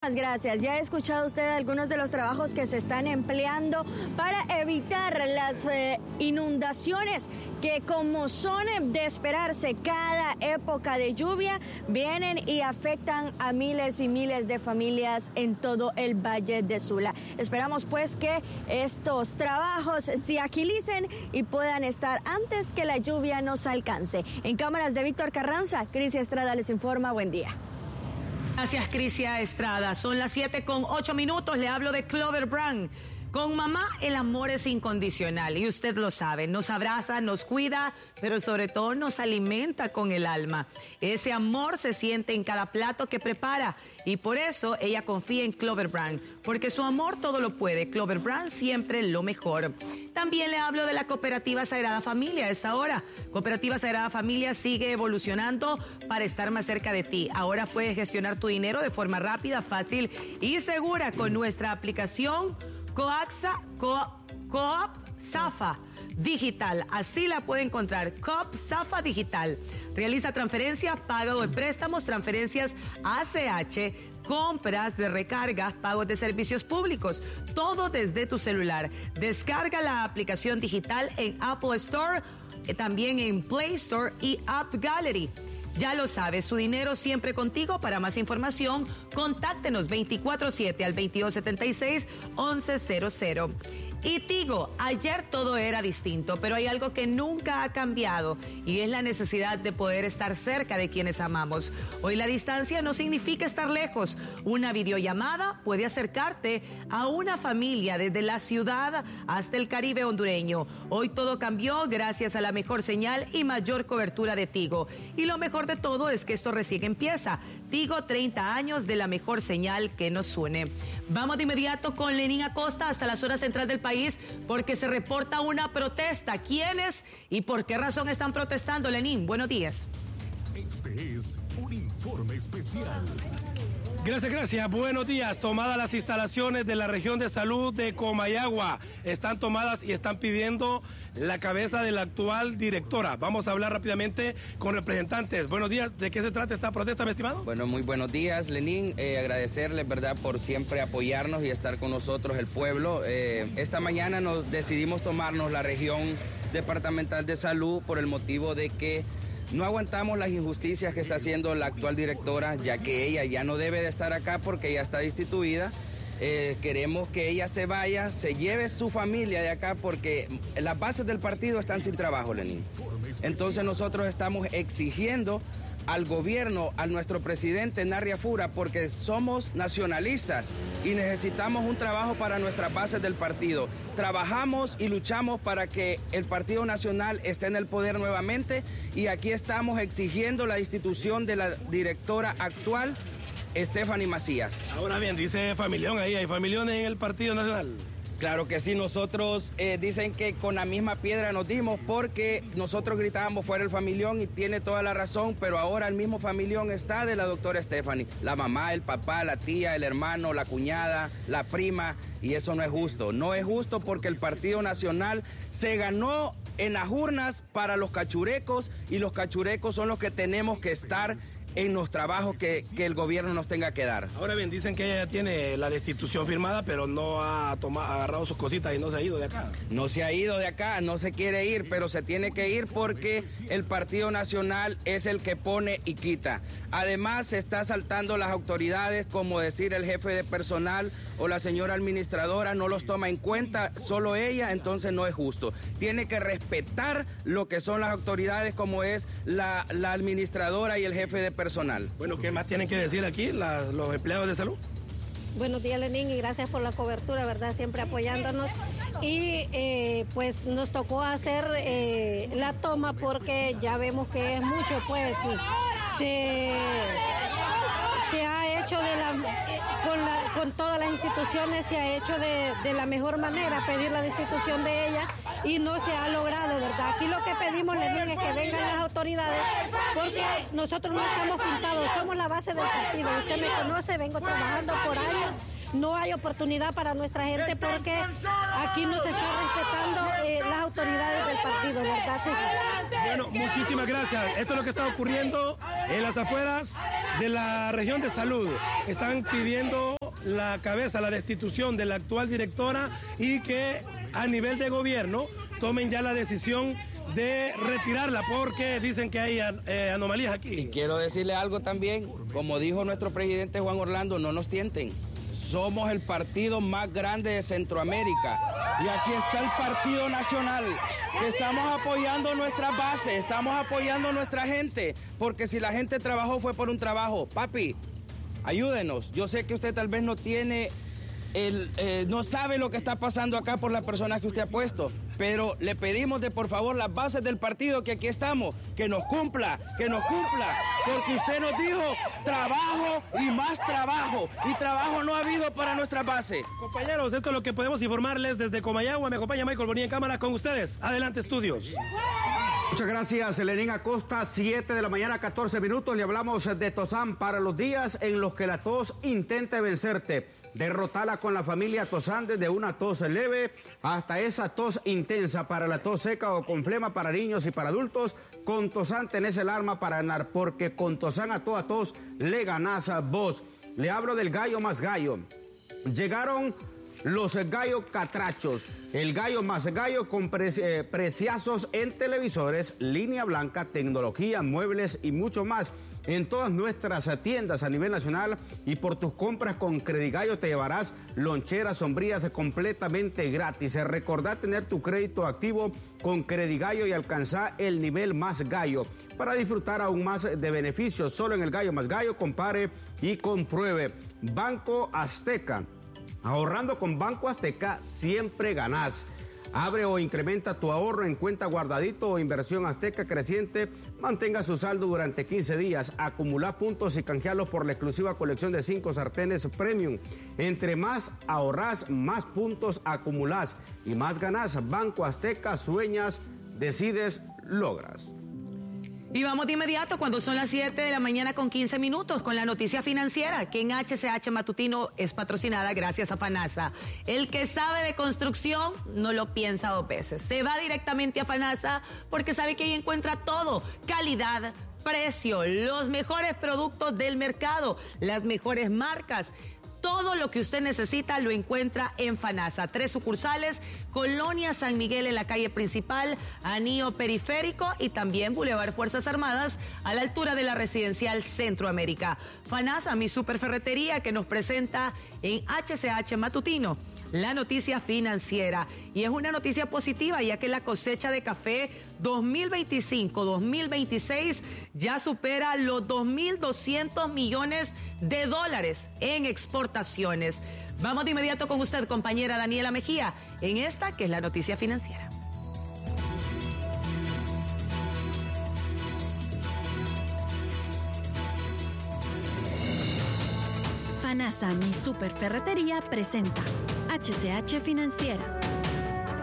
Muchísimas gracias. Ya ha escuchado usted algunos de los trabajos que se están empleando para evitar las inundaciones que, como son de esperarse cada época de lluvia, vienen y afectan a miles y miles de familias en todo el Valle de Sula. Esperamos pues que estos trabajos se agilicen y puedan estar antes que la lluvia nos alcance. En cámaras de Víctor Carranza, Crisia Estrada les informa. Buen día. Gracias, Crisia Estrada. Son las 7:08. Le hablo de Clover Brand. Con mamá el amor es incondicional y usted lo sabe, nos abraza, nos cuida, pero sobre todo nos alimenta con el alma. Ese amor se siente en cada plato que prepara y por eso ella confía en Clover Brand, porque su amor todo lo puede. Clover Brand siempre lo mejor. También le hablo de la Cooperativa Sagrada Familia a esta hora. Cooperativa Sagrada Familia sigue evolucionando para estar más cerca de ti. Ahora puedes gestionar tu dinero de forma rápida, fácil y segura con nuestra aplicación Coop Safa Digital. Así la puede encontrar, Coop Safa Digital. Realiza transferencias, pago de préstamos, transferencias ACH, compras de recargas, pagos de servicios públicos, todo desde tu celular. Descarga la aplicación digital en Apple Store, también en Play Store y App Gallery. Ya lo sabes, su dinero siempre contigo. Para más información, contáctenos 24/7 al 2276-1100. Y Tigo, ayer todo era distinto, pero hay algo que nunca ha cambiado y es la necesidad de poder estar cerca de quienes amamos. Hoy la distancia no significa estar lejos. Una videollamada puede acercarte a una familia desde la ciudad hasta el Caribe hondureño. Hoy todo cambió gracias a la mejor señal y mayor cobertura de Tigo. Y lo mejor de todo es que esto recién empieza. Tigo, 30 años de la mejor señal que nos une. Vamos de inmediato con Lenín Acosta hasta la zona central del país porque se reporta una protesta. ¿Quiénes y por qué razón están protestando, Lenín? Buenos días. Este es un informe especial. Gracias. Buenos días. Tomadas las instalaciones de la región de salud de Comayagua. Están tomadas y están pidiendo la cabeza de la actual directora. Vamos a hablar rápidamente con representantes. Buenos días. ¿De qué se trata esta protesta, mi estimado? Bueno, muy buenos días, Lenín. Agradecerles, ¿verdad?, por siempre apoyarnos y estar con nosotros, el pueblo. Esta mañana nos decidimos tomarnos la región departamental de salud por el motivo de que no aguantamos las injusticias que está haciendo la actual directora, ya que ella ya no debe de estar acá porque ya está destituida. Queremos que ella se vaya, se lleve su familia de acá porque las bases del partido están sin trabajo, Lenín. Entonces nosotros estamos exigiendo al gobierno, a nuestro presidente Narria Fura, porque somos nacionalistas y necesitamos un trabajo para nuestras bases del partido. Trabajamos y luchamos para que el Partido Nacional esté en el poder nuevamente y aquí estamos exigiendo la destitución de la directora actual, Stephanie Macías. Ahora bien, dice familión ahí, ¿hay familiones en el Partido Nacional? Claro que sí, nosotros dicen que con la misma piedra nos dimos porque nosotros gritábamos fuera el familión y tiene toda la razón, pero ahora el mismo familión está de la doctora Stephanie, la mamá, el papá, la tía, el hermano, la cuñada, la prima, y eso no es justo. No es justo porque el Partido Nacional se ganó en las urnas para los cachurecos y los cachurecos son los que tenemos que estar en los trabajos que el gobierno nos tenga que dar. Ahora bien, dicen que ella tiene la destitución firmada, pero no ha agarrado sus cositas y no se ha ido de acá. No se ha ido de acá, no se quiere ir, pero se tiene que ir porque el Partido Nacional es el que pone y quita. Además, se está saltando las autoridades, como decir el jefe de personal o la señora administradora, no los toma en cuenta, solo ella, entonces no es justo. Tiene que respetar lo que son las autoridades, como es la administradora y el jefe de personal. Bueno, ¿qué más tienen que decir aquí los empleados de salud? Buenos días, Lenín, y gracias por la cobertura, ¿verdad? Siempre apoyándonos. Y pues nos tocó hacer la toma porque ya vemos que es mucho, pues se ha hecho con todas las instituciones, se ha hecho de la mejor manera, pedir la destitución de ella y no se ha logrado, ¿verdad? Aquí lo que pedimos, Lenín, es que vengan las autoridades porque nosotros no estamos pintados, somos la base del partido. Usted me conoce, vengo trabajando por años. No hay oportunidad para nuestra gente porque aquí no se está respetando las autoridades del partido, ¿verdad? Bueno, muchísimas gracias. Esto es lo que está ocurriendo en las afueras de la región de salud. Están pidiendo la cabeza, la destitución de la actual directora y que a nivel de gobierno tomen ya la decisión de retirarla porque dicen que hay anomalías aquí. Y quiero decirle algo también, como dijo nuestro presidente Juan Orlando, no nos tienten. Somos el partido más grande de Centroamérica y aquí está el Partido Nacional, que estamos apoyando nuestras bases, estamos apoyando a nuestra gente, porque si la gente trabajó fue por un trabajo. Papi, ayúdenos. Yo sé que usted tal vez no tiene no sabe lo que está pasando acá por las personas que usted ha puesto, pero le pedimos de por favor las bases del partido que aquí estamos, que nos cumpla, porque usted nos dijo trabajo y más trabajo, y trabajo no ha habido para nuestras bases. Compañeros, esto es lo que podemos informarles desde Comayagua. Me acompaña Michael Bonilla en cámara con ustedes. Adelante, estudios. Muchas gracias, Lenín Acosta. 7 de la mañana, 14 minutos. Le hablamos de Tosán para los días en los que la tos intente vencerte. Derrotala con la familia Tosán, desde una tos leve hasta esa tos intensa, para la tos seca o con flema para niños y para adultos. Con Tosán tenés el arma para ganar, porque con Tosán a toda tos le ganás a vos. Le hablo del gallo más gallo. Llegaron los gallos catrachos, el gallo más gallo con preciazos en televisores, línea blanca, tecnología, muebles y mucho más. En todas nuestras tiendas a nivel nacional, y por tus compras con Credigallo te llevarás loncheras, sombrillas completamente gratis. Recordá tener tu crédito activo con Credigallo y alcanzar el nivel más gallo para disfrutar aún más de beneficios. Solo en el gallo más gallo, compare y compruebe. Banco Azteca. Ahorrando con Banco Azteca siempre ganás. Abre o incrementa tu ahorro en cuenta guardadito o inversión Azteca creciente. Mantenga su saldo durante 15 días. Acumula puntos y canjealos por la exclusiva colección de 5 sartenes premium. Entre más ahorrás, más puntos acumulás y más ganás. Banco Azteca, sueñas, decides, logras. Y vamos de inmediato cuando son las 7 de la mañana con 15 minutos con la noticia financiera, que en HCH Matutino es patrocinada gracias a FANASA. El que sabe de construcción no lo piensa 2 veces. Se va directamente a FANASA porque sabe que ahí encuentra todo: calidad, precio, los mejores productos del mercado, las mejores marcas. Todo lo que usted necesita lo encuentra en FANASA. 3 sucursales: Colonia San Miguel en la calle principal, Anillo Periférico y también Boulevard Fuerzas Armadas a la altura de la Residencial Centroamérica. FANASA, mi superferretería, que nos presenta en HCH Matutino la noticia financiera. Y es una noticia positiva, ya que la cosecha de café 2025-2026 ya supera los $2.200 millones en exportaciones. Vamos de inmediato con usted, compañera Daniela Mejía, en esta que es la noticia financiera. FANASA, mi superferretería, presenta HCH Financiera.